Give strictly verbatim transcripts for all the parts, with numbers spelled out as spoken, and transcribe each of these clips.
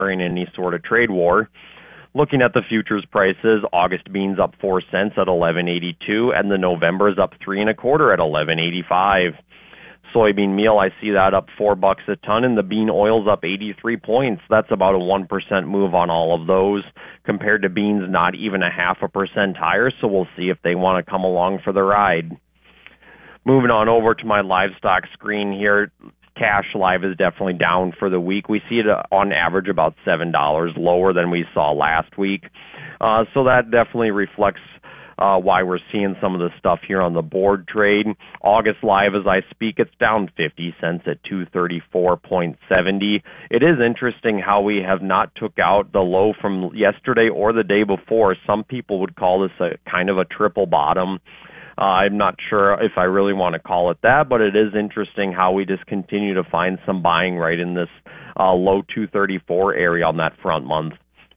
during any sort of trade war. Looking at the futures prices, August beans up four cents at eleven eighty-two, and the November is up three and a quarter at eleven eighty-five. Soybean meal, I see that up four bucks a ton, and the bean oil's up eighty-three points. That's about a one percent move on all of those, compared to beans not even a half a percent higher, so we'll see if they want to come along for the ride. Moving on over to my livestock screen here, cash live is definitely down for the week. We see it on average about seven dollars lower than we saw last week, uh, so that definitely reflects Uh, why we're seeing some of the stuff here on the board trade. August live as I speak, it's down fifty cents at two thirty-four seventy. It is interesting how we have not took out the low from yesterday or the day before. Some people would call this a kind of a triple bottom. Uh, I'm not sure if I really want to call it that, but it is interesting how we just continue to find some buying right in this uh, low two thirty-four area on that front month.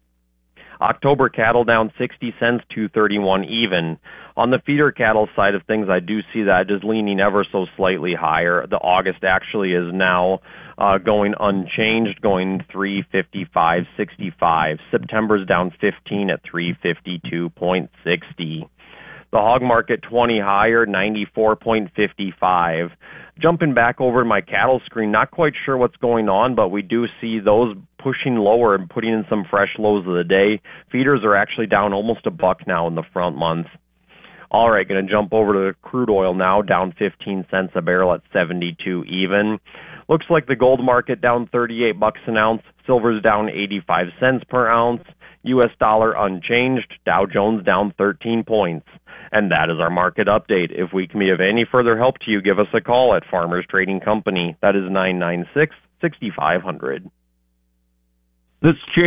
October cattle down sixty cents, two thirty-one even. On the feeder cattle side of things, I do see that just leaning ever so slightly higher. The August actually is now uh, going unchanged, going three fifty-five sixty-five. September's down fifteen at three fifty-two sixty. The hog market twenty higher, ninety-four fifty-five. Jumping back over to my cattle screen, not quite sure what's going on, but we do see those pushing lower and putting in some fresh lows of the day. Feeders are actually down almost a buck now in the front month. All right, going to jump over to crude oil now, down fifteen cents a barrel at seventy-two even. Looks like the gold market down thirty-eight bucks an ounce. Silver's down eighty-five cents per ounce. U S dollar unchanged. Dow Jones down thirteen points. And that is our market update. If we can be of any further help to you, give us a call at Farmers Trading Company. That is nine nine six, six five zero zero. This